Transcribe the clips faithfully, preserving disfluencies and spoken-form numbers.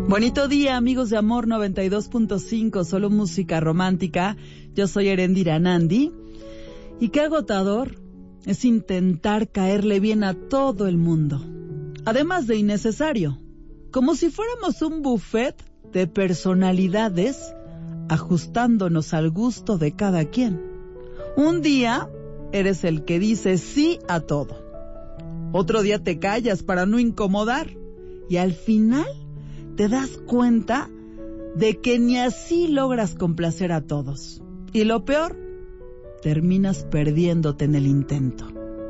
Bonito día, amigos de Amor noventa y dos punto cinco, solo música romántica. Yo soy Erendira Nandi. Y qué agotador es intentar caerle bien a todo el mundo. Además de innecesario, como si fuéramos un buffet de personalidades ajustándonos al gusto de cada quien. Un día eres el que dice sí a todo. Otro día te callas para no incomodar. Y al final te das cuenta de que ni así logras complacer a todos. Y lo peor, terminas perdiéndote en el intento.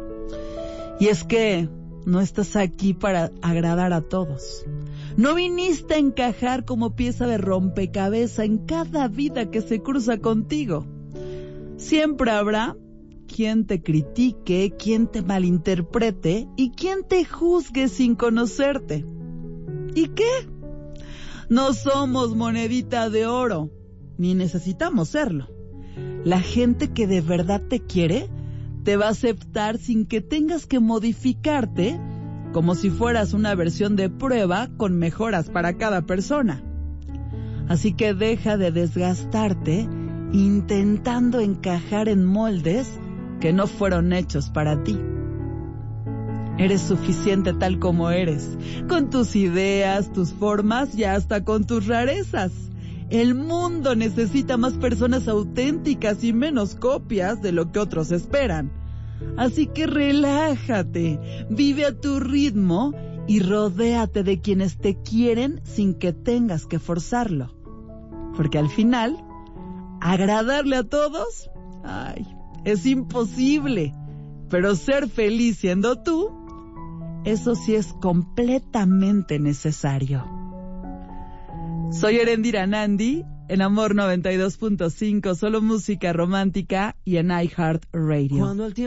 Y es que no estás aquí para agradar a todos. No viniste a encajar como pieza de rompecabezas en cada vida que se cruza contigo. Siempre habrá quien te critique, quien te malinterprete y quien te juzgue sin conocerte. ¿Y qué? No somos monedita de oro, ni necesitamos serlo. La gente que de verdad te quiere, te va a aceptar sin que tengas que modificarte, como si fueras una versión de prueba con mejoras para cada persona. Así que deja de desgastarte intentando encajar en moldes que no fueron hechos para ti. Eres suficiente tal como eres, con tus ideas, tus formas y hasta con tus rarezas. El mundo necesita más personas auténticas y menos copias de lo que otros esperan. Así que relájate, vive a tu ritmo y rodéate de quienes te quieren sin que tengas que forzarlo. Porque al final, agradarle a todos, ay, es imposible. Pero ser feliz siendo tú, eso sí es completamente necesario. Soy Erendira Nandi, en Amor noventa y dos punto cinco, solo música romántica y en iHeartRadio.